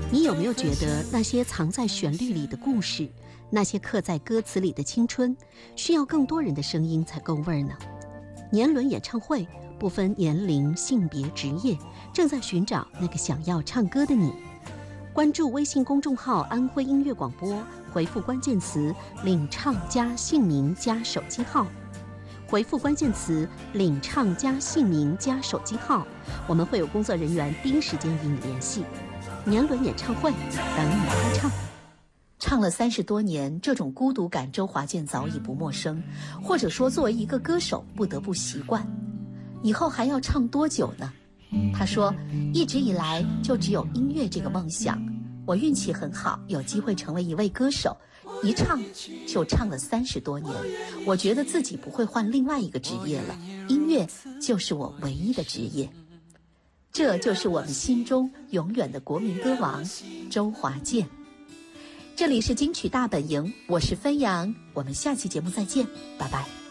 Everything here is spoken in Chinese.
你有没有觉得那些藏在旋律里的故事，那些刻在歌词里的青春，需要更多人的声音才够味儿呢？年轮演唱会不分年龄、性别、职业，正在寻找那个想要唱歌的你。关注微信公众号安徽音乐广播，回复关键词领唱加姓名加手机号，回复关键词领唱加姓名加手机号，我们会有工作人员第一时间与你联系。年轮演唱会等你开唱。 唱了30多年，这种孤独感，周华健早已不陌生，或者说作为一个歌手不得不习惯。以后还要唱多久呢？他说，一直以来就只有音乐这个梦想。我运气很好，有机会成为一位歌手，一唱就唱了30多年。我觉得自己不会换另外一个职业了，音乐就是我唯一的职业。这就是我们心中永远的国民歌王周华健。这里是金曲大本营，我是飞扬，我们下期节目再见，拜拜。